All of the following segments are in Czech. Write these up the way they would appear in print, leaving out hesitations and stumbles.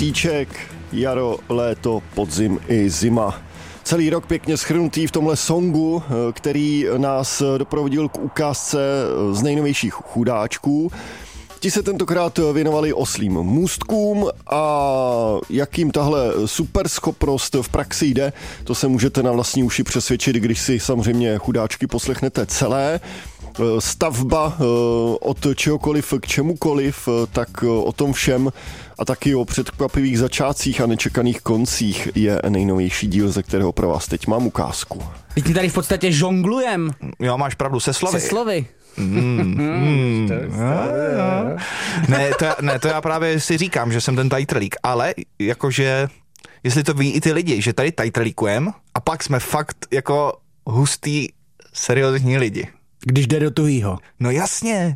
Měsíček, jaro, léto, podzim i zima. Celý rok pěkně shrnutý v tomhle songu, který nás doprovodil k ukázce z nejnovějších chudáčků. Ti se tentokrát věnovali oslím můstkům a jakým tahle superschopnost v praxi jde, to se můžete na vlastní uši přesvědčit, když si samozřejmě chudáčky poslechnete celé. Stavba od čehokoliv k čemukoliv, tak o tom všem a taky o předkvapivých začátcích a nečekaných koncích je nejnovější díl, ze kterého pro vás teď mám ukázku. Teď tady v podstatě žonglujem. Jo, máš pravdu, se slovy. To já právě si říkám, že jsem ten tajtrlík, ale jakože, jestli to ví i ty lidi, že tady tajtrlíkujem a pak jsme fakt jako hustý, seriózní lidi. Když jde do tuhýho. No jasně.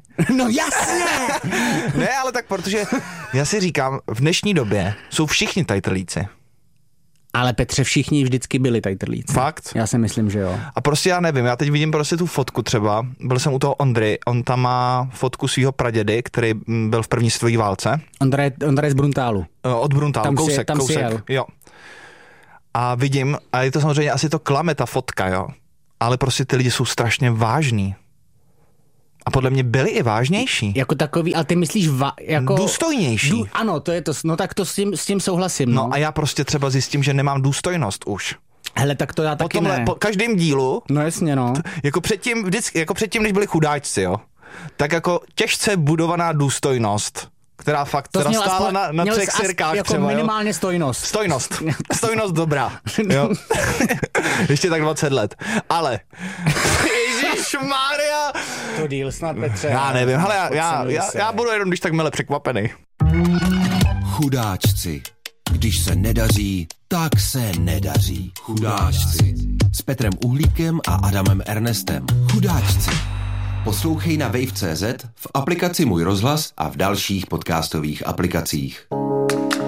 Ne, ale tak protože já si říkám, v dnešní době jsou všichni tajtrlíci. Ale Petře, všichni vždycky byli tajtrlíci. Fakt? Já si myslím, že jo. A prostě já nevím, já teď vidím prostě tu fotku třeba, byl jsem u toho Ondry, on tam má fotku svého pradědy, který byl v první světové válce. Ondra je z Bruntálu. Od Bruntálu, kousek. Jo. A vidím, a je to samozřejmě, asi to klame ta fotka, jo. Ale prostě ty lidi jsou strašně vážní. A podle mě byli i vážnější. Jako takový, ale ty myslíš jako... Důstojnější. Ano, to je to, no tak to s tím souhlasím. No a já prostě třeba zjistím, že nemám důstojnost už. Hele, tak to já taky ne. Po každém dílu... No jasně, no. Jako předtím, než byli chudáčci, jo. Tak jako těžce budovaná důstojnost, která fakt teda stála na 3 sirkách jako třeba, minimálně stojnost. Stojnost dobrá. Jo. Ještě tak 20 let. Ale... Ježišmarja! To díl snad, Petře. Já nevím, hele, já budu jenom když tak mile překvapený. Chudáčci. Když se nedaří, tak se nedaří. Chudáčci. S Petrem Uhlíkem a Adamem Ernestem. Chudáčci. Poslouchej na wave.cz, v aplikaci Můj rozhlas a v dalších podcastových aplikacích.